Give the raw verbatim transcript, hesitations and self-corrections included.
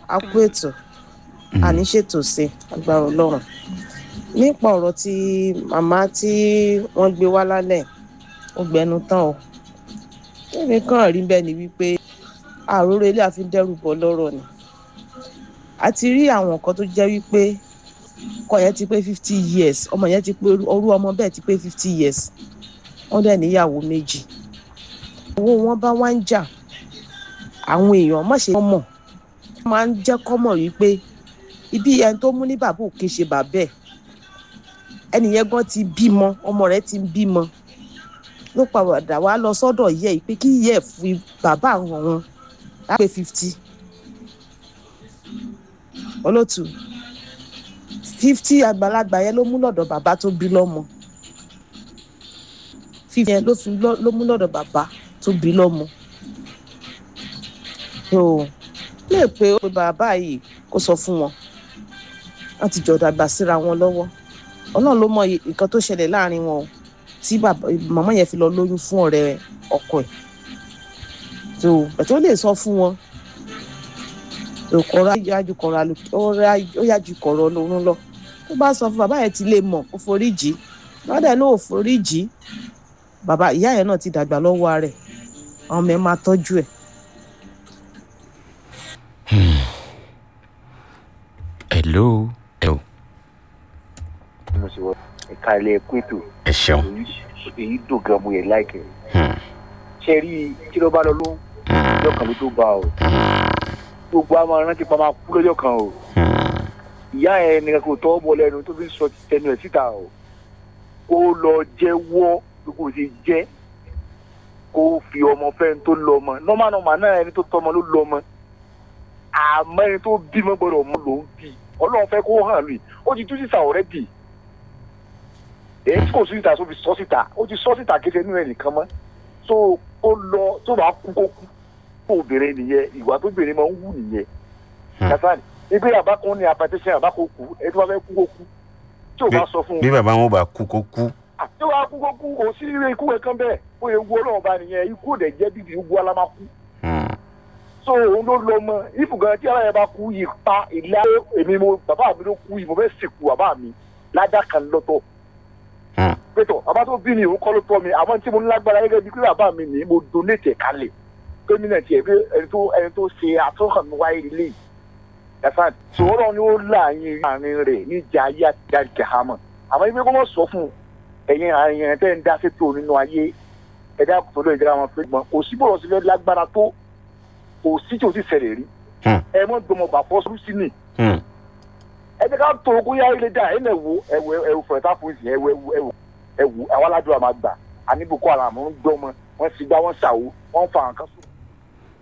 a kú ètò àní ṣètò sí agbára Ọlọ́run nípa ọ̀rọ̀ tí màmá tí wọ́n gbé wá lálẹ́ ó gbẹnu tán o èmi kàn rí bẹ́ẹ̀ ni wípé àròrò ilé àfi dẹ́rù bọ́ lọ́rọ̀ ni a ti rí àwọn nǹkan tó jẹ́ wípé ọkọ yẹn ti pé fifty years ọmọ yẹn ti pé orú ọmọ bẹ́ẹ̀ ti pé fifty years wọ́n dẹ̀ níyàwó méjì owó wọn bá wá ń jà àwọn èèyàn má ṣe mọ̀ máa ń jẹ́ kọ́mọ̀ wípé ibi ẹni tó mú ní bàbá òkè ṣe bàbẹ́ ẹnìyẹn gan ti bímọ ọmọ rẹ̀ ti bímọ ló padà wá lọ sọ́dọ̀ yẹ ìpè kí yẹ fi bàbá àwọn wọn lápé fifty olótù fifty àgbàlagbà yẹn ló mú lọ́dọ̀ bàbá tó bí lọ́mọ fifty yẹn ló fi ló mú lọ́dọ̀ bàbá tó bí lọ́mọ so lè pé ó pe bàbá yìí kó sọ fún wọn wọ́n ti jọ dàgbà síra wọn lọ́wọ́ Ọlọ́run ló mọ nǹkan tó ṣẹlẹ̀ láàrin wọn tí màmá yẹn fi lọ lóyún fún ọ̀rẹ́ ọkọ ẹ̀ so ẹ̀tọ́ lè sọ fún wọn òkọ̀rọ̀ yájú kọ̀rọ̀ ó yájú kọ̀rọ̀ lórun lọ tó bá sọ fún bàbá yẹn ti lè mọ̀ ó foríjì lọ́dẹ̀ ló foríjì bàbá ìyá yẹn náà ti dàgbà lọ́wọ́ rẹ̀ àwọn ọmọ ẹ̀ máa tọ́jú ẹ̀. hello hello. mo ṣe wọ ẹ̀ka ilé ẹ̀kú ètò. ẹ ṣeun. èyí dùn gan mo yẹ láìkẹ́. ṣe rí kí ló bá lọ ló lọ́jọ́ kan ló tó bá o. gbogbo àwọn arántí pa máa kú lọ́jọ́ kan o. ìyá ẹ̀ nìkan kò tọ́ bọ́ lẹ́nu tó fi ń sọ tẹnu ẹ̀ síta o. ó lọ jẹ́wọ́ bí kò ṣe jẹ́ kó fi ọmọ fẹ́ tó lọ ọmọ nọ́mà nọ́mà náà ẹni tó tọmọ ló lọ ọmọ àmọ́ ẹni tó bímọ gbọ́dọ̀ mọ lòún bí Ọlọ́run fẹ́ kó hàn lùi ó ti tú síta ọ̀rẹ́ bì èyí tí kò sí síta tó fi sọ síta ó ti sọ síta kéde nínú ẹ̀ nìkan mọ́ tó ó lọ tó bá kú kó kú kó obìnrin nìyẹn ìwà tó obìnrin máa ń wù nìyẹn kásánì ibi àbákan ní apẹtẹsẹ àbákan kú ẹni tó bá fẹ́ kú kó kú tí ò bá sọ fún un. bí bàbá wọn bá kú kó kú. tí ò bá kú kó kú kò sí ikú kankan bẹ́ẹ̀ ó yẹ wú Ọlọ́run bá nìyẹn ikú ò dẹ̀ jẹ́ bíbí wú alámakú so òun ló lọ mọ ìfùgàn tí ara yẹn bá kú yìí pa ìlà èmi mo bàbá mi ló kú yìí mo fẹ́ sìnkú bàbá mi ládàá kan lọ́tọ̀ pẹ̀tọ̀ bàbá tó bí mi òun kọ́ ló tọ́ mi àmọ́ tí mo ní lágbára gẹ́gẹ́ bí pé bàbá mi ní mo donate kalẹ̀ pé mi náà tiẹ̀ pé ẹni tó ẹni tó ṣe àtúnkàn mi wáyé ilé yìí ẹ̀fọn sọ̀rọ̀ ni ó láàyè àárín rẹ̀ níjà ayé àti ìjà kẹhàmọ̀ àmọ́ ibi kó mọ̀ sọ fún ẹ̀yin àyàn tẹ́ ń dá sétò nínú ayé ẹ̀dá kòtò lóye jẹ́ra wọn pé kò sí bọ̀rọ̀ sílẹ̀ lágbára tó kò sí tí o ti ṣẹlẹ̀ rí ẹ mọ́ gbọmọ bà fọ́ sùúrù ní ẹ jẹ́ ká tó ogún yá ilé dá ẹ̀ náà wo ẹ̀wù ẹ̀wù fọ̀rẹ́tà fún ìsìn ẹ̀wù ẹ̀wù ẹ̀wù ẹ̀wù àwọn aládùúgbò àmàgbà àníbùkọ́ àràmù ń gbọ́mọ wọ́n sì gbá wọ́n ṣàwó wọ́n fa nǹkan sùn.